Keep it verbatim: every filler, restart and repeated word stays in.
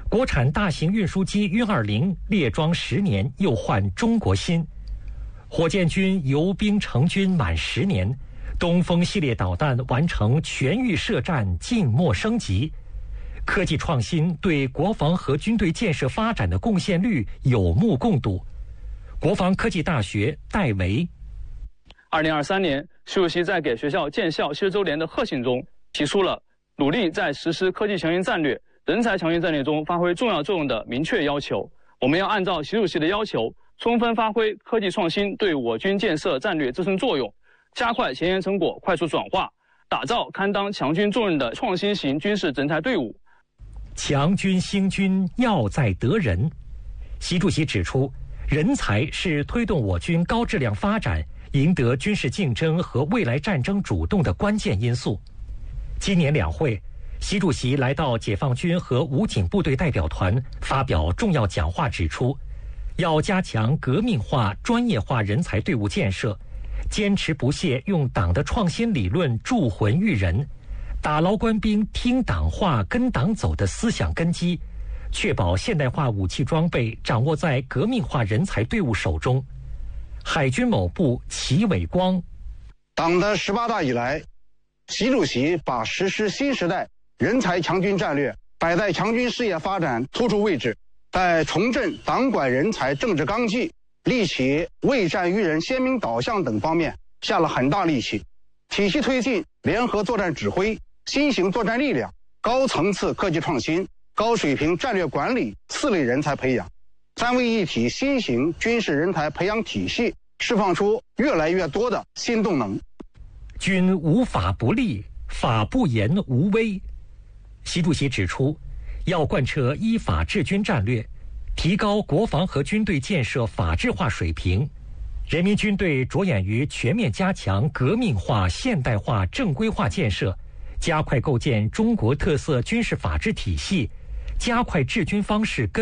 国产大型运输机运二零列装十年，又换中国新。火箭军游兵成军满十年，东风系列导弹完成全域射战静默升级。科技创新对国防和军队建设发展的贡献率有目共睹。国防科技大学戴维。 二零二三年，习主席在给学校建校七十周年的贺信中提出了努力在实施科技强军战略、人才强军战略中发挥重要作用的明确要求。我们要按照习主席的要求，充分发挥科技创新对我军建设战略自身作用，加快前沿成果快速转化，打造堪当强军重任的创新型军事人才队伍。 强军兴军要在得人。习主席指出，人才是推动我军高质量发展、赢得军事竞争和未来战争主动的关键因素。今年两会，习主席来到解放军和武警部队代表团发表重要讲话，指出要加强革命化、专业化人才队伍建设，坚持不懈用党的创新理论铸魂育人，打牢官兵听党话、跟党走的思想根基，确保现代化武器装备掌握在革命化人才队伍手中。海军某部齐伟光。 党的十八大以来，习主席把实施新时代人才强军战略摆在强军事业发展突出位置，在重振党管人才政治纲纪、立起为战育人鲜明导向等方面下了很大力气，体系推进联合作战指挥、新型作战力量、高层次科技创新、高水平战略管理四类人才培养，三位一体新型军事人才培养体系释放出越来越多的新动能。 军无法不立，法不严无威。习主席指出，要贯彻依法治军战略，提高国防和军队建设法治化水平。人民军队着眼于全面加强革命化、现代化、正规化建设，加快构建中国特色军事法治体系，加快治军方式根